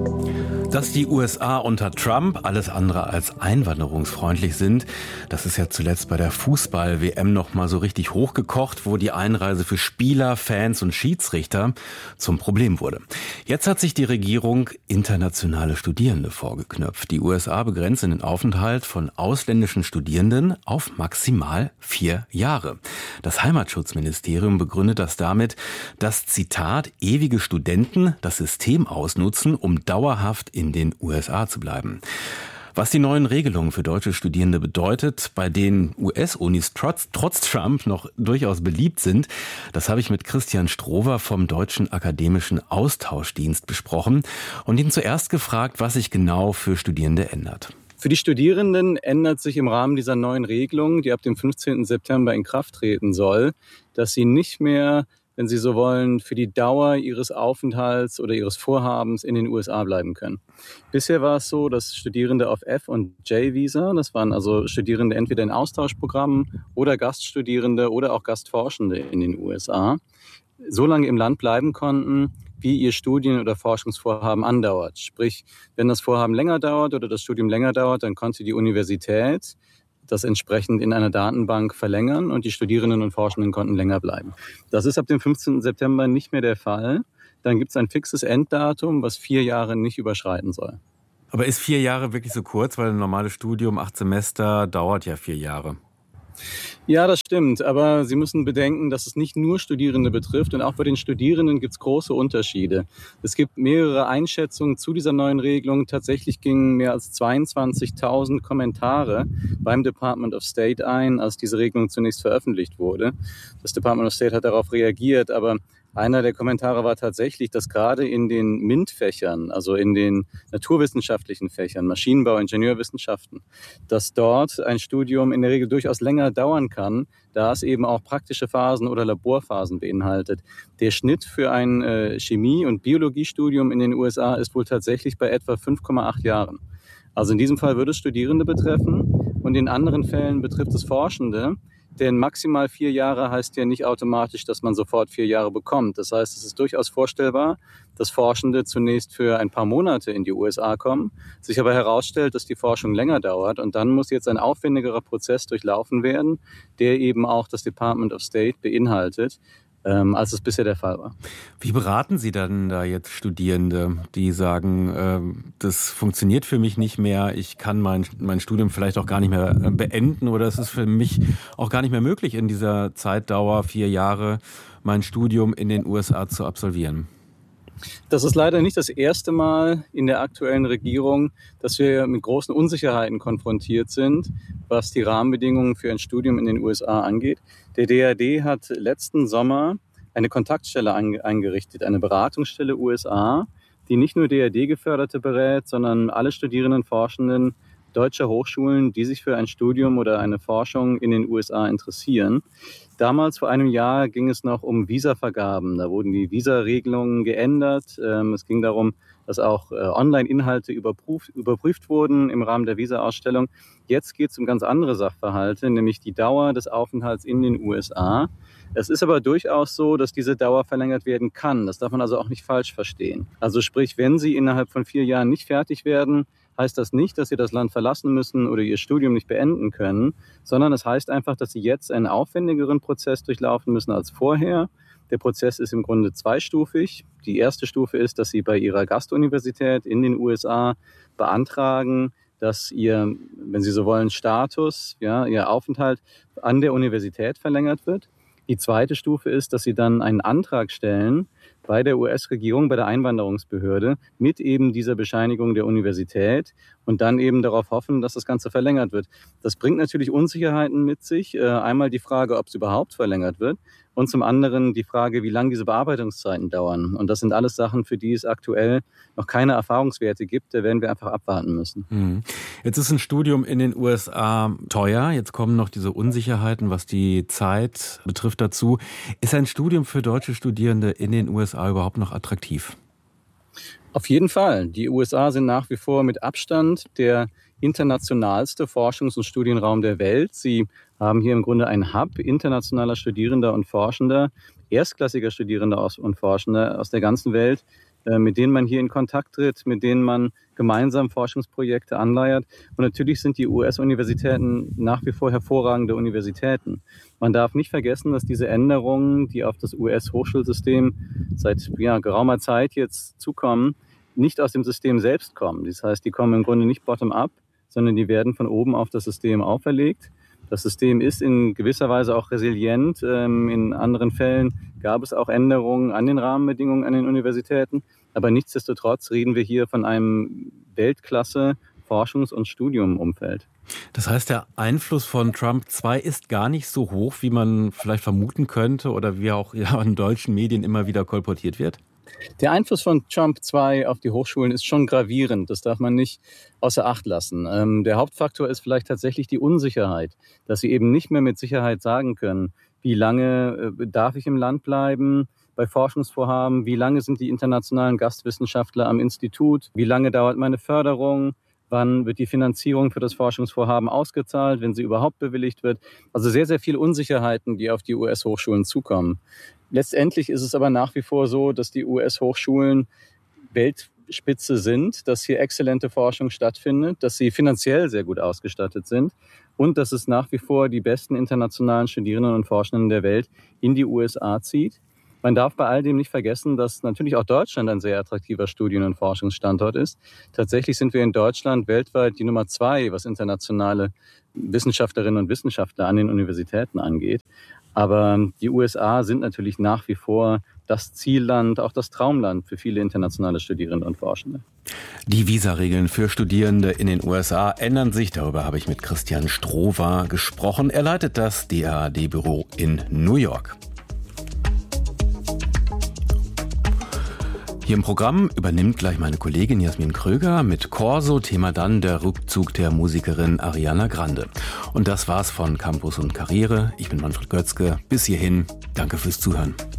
Dass die USA unter Trump alles andere als einwanderungsfreundlich sind, das ist ja zuletzt bei der Fußball-WM noch mal so richtig hochgekocht, wo die Einreise für Spieler, Fans und Schiedsrichter zum Problem wurde. Jetzt hat sich die Regierung internationale Studierende vorgeknöpft. Die USA begrenzen den Aufenthalt von ausländischen Studierenden auf maximal 4 Jahre. Das Heimatschutzministerium begründet das damit, dass, Zitat, ewige Studenten das System ausnutzen, um dauerhaft in den USA zu bleiben. Was die neuen Regelungen für deutsche Studierende bedeutet, bei denen US-Unis trotz Trump noch durchaus beliebt sind, das habe ich mit Christian Strohwer vom Deutschen Akademischen Austauschdienst besprochen und ihn zuerst gefragt, was sich genau für Studierende ändert. Für die Studierenden ändert sich im Rahmen dieser neuen Regelung, die ab dem 15. September in Kraft treten soll, dass sie nicht mehr, wenn Sie so wollen, für die Dauer Ihres Aufenthalts oder Ihres Vorhabens in den USA bleiben können. Bisher war es so, dass Studierende auf F- und J-Visa, das waren also Studierende entweder in Austauschprogrammen oder Gaststudierende oder auch Gastforschende in den USA, so lange im Land bleiben konnten, wie ihr Studien- oder Forschungsvorhaben andauert. Sprich, wenn das Vorhaben länger dauert oder das Studium länger dauert, dann konnte die Universität das entsprechend in einer Datenbank verlängern und die Studierenden und Forschenden konnten länger bleiben. Das ist ab dem 15. September nicht mehr der Fall. Dann gibt es ein fixes Enddatum, was 4 Jahre nicht überschreiten soll. Aber ist 4 Jahre wirklich so kurz? Weil ein normales Studium, 8 Semester, dauert ja 4 Jahre. Ja, das stimmt. Aber Sie müssen bedenken, dass es nicht nur Studierende betrifft. Und auch bei den Studierenden gibt es große Unterschiede. Es gibt mehrere Einschätzungen zu dieser neuen Regelung. Tatsächlich gingen mehr als 22.000 Kommentare beim Department of State ein, als diese Regelung zunächst veröffentlicht wurde. Das Department of State hat darauf reagiert, aber einer der Kommentare war tatsächlich, dass gerade in den MINT-Fächern, also in den naturwissenschaftlichen Fächern, Maschinenbau, Ingenieurwissenschaften, dass dort ein Studium in der Regel durchaus länger dauern kann, da es eben auch praktische Phasen oder Laborphasen beinhaltet. Der Schnitt für ein Chemie- und Biologiestudium in den USA ist wohl tatsächlich bei etwa 5,8 Jahren. Also in diesem Fall würde es Studierende betreffen und in anderen Fällen betrifft es Forschende. Denn maximal 4 Jahre heißt ja nicht automatisch, dass man sofort 4 Jahre bekommt. Das heißt, es ist durchaus vorstellbar, dass Forschende zunächst für ein paar Monate in die USA kommen, sich aber herausstellt, dass die Forschung länger dauert und dann muss jetzt ein aufwendigerer Prozess durchlaufen werden, der eben auch das Department of State beinhaltet, als es bisher der Fall war. Wie beraten Sie dann da jetzt Studierende, die sagen, das funktioniert für mich nicht mehr, ich kann mein Studium vielleicht auch gar nicht mehr beenden oder es ist für mich auch gar nicht mehr möglich, in dieser Zeitdauer 4 Jahre mein Studium in den USA zu absolvieren? Das ist leider nicht das erste Mal in der aktuellen Regierung, dass wir mit großen Unsicherheiten konfrontiert sind, was die Rahmenbedingungen für ein Studium in den USA angeht. Der DAAD hat letzten Sommer eine Kontaktstelle eingerichtet, eine Beratungsstelle USA, die nicht nur DAAD-Geförderte berät, sondern alle Studierenden, Forschenden deutscher Hochschulen, die sich für ein Studium oder eine Forschung in den USA interessieren. Damals, vor einem Jahr, ging es noch um Visavergaben. Da wurden die Visaregelungen geändert. Es ging darum, dass auch Online-Inhalte überprüft wurden im Rahmen der Visa-Ausstellung. Jetzt geht es um ganz andere Sachverhalte, nämlich die Dauer des Aufenthalts in den USA. Es ist aber durchaus so, dass diese Dauer verlängert werden kann. Das darf man also auch nicht falsch verstehen. Also sprich, wenn Sie innerhalb von 4 Jahren nicht fertig werden, heißt das nicht, dass Sie das Land verlassen müssen oder Ihr Studium nicht beenden können, sondern es heißt einfach, dass Sie jetzt einen aufwendigeren Prozess durchlaufen müssen als vorher. Der Prozess ist im Grunde zweistufig. Die erste Stufe ist, dass Sie bei Ihrer Gastuniversität in den USA beantragen, dass Ihr, wenn Sie so wollen, Status, ja, Ihr Aufenthalt an der Universität verlängert wird. Die zweite Stufe ist, dass Sie dann einen Antrag stellen bei der US-Regierung, bei der Einwanderungsbehörde mit eben dieser Bescheinigung der Universität und dann eben darauf hoffen, dass das Ganze verlängert wird. Das bringt natürlich Unsicherheiten mit sich. Einmal die Frage, ob es überhaupt verlängert wird und zum anderen die Frage, wie lange diese Bearbeitungszeiten dauern. Und das sind alles Sachen, für die es aktuell noch keine Erfahrungswerte gibt. Da werden wir einfach abwarten müssen. Jetzt ist ein Studium in den USA teuer. Jetzt kommen noch diese Unsicherheiten, was die Zeit betrifft, dazu. Ist ein Studium für deutsche Studierende in den USA überhaupt noch attraktiv? Auf jeden Fall. Die USA sind nach wie vor mit Abstand der internationalste Forschungs- und Studienraum der Welt. Sie haben hier im Grunde einen Hub internationaler Studierender und Forschender, erstklassiger Studierender und Forschender aus der ganzen Welt, mit denen man hier in Kontakt tritt, mit denen man gemeinsam Forschungsprojekte anleiert. Und natürlich sind die US-Universitäten nach wie vor hervorragende Universitäten. Man darf nicht vergessen, dass diese Änderungen, die auf das US-Hochschulsystem seit geraumer Zeit jetzt zukommen, nicht aus dem System selbst kommen. Das heißt, die kommen im Grunde nicht bottom-up, sondern die werden von oben auf das System auferlegt. Das System ist in gewisser Weise auch resilient. In anderen Fällen gab es auch Änderungen an den Rahmenbedingungen an den Universitäten. Aber nichtsdestotrotz reden wir hier von einem Weltklasse-Forschungs- und Studiumumfeld. Das heißt, der Einfluss von Trump 2 ist gar nicht so hoch, wie man vielleicht vermuten könnte oder wie auch in deutschen Medien immer wieder kolportiert wird? Der Einfluss von Trump 2 auf die Hochschulen ist schon gravierend. Das darf man nicht außer Acht lassen. Der Hauptfaktor ist vielleicht tatsächlich die Unsicherheit, dass sie eben nicht mehr mit Sicherheit sagen können, wie lange darf ich im Land bleiben bei Forschungsvorhaben, wie lange sind die internationalen Gastwissenschaftler am Institut, wie lange dauert meine Förderung, wann wird die Finanzierung für das Forschungsvorhaben ausgezahlt, wenn sie überhaupt bewilligt wird. Also sehr, sehr viele Unsicherheiten, die auf die US-Hochschulen zukommen. Letztendlich ist es aber nach wie vor so, dass die US-Hochschulen Weltspitze sind, dass hier exzellente Forschung stattfindet, dass sie finanziell sehr gut ausgestattet sind und dass es nach wie vor die besten internationalen Studierenden und Forschenden der Welt in die USA zieht. Man darf bei all dem nicht vergessen, dass natürlich auch Deutschland ein sehr attraktiver Studien- und Forschungsstandort ist. Tatsächlich sind wir in Deutschland weltweit die Nummer 2, was internationale Wissenschaftlerinnen und Wissenschaftler an den Universitäten angeht. Aber die USA sind natürlich nach wie vor das Zielland, auch das Traumland für viele internationale Studierende und Forschende. Die Visaregeln für Studierende in den USA ändern sich. Darüber habe ich mit Christian Strohwer gesprochen. Er leitet das DAAD-Büro in New York. Hier im Programm übernimmt gleich meine Kollegin Jasmin Kröger mit Corso, Thema dann der Rückzug der Musikerin Ariana Grande. Und das war's von Campus und Karriere. Ich bin Manfred Götzke. Bis hierhin. Danke fürs Zuhören.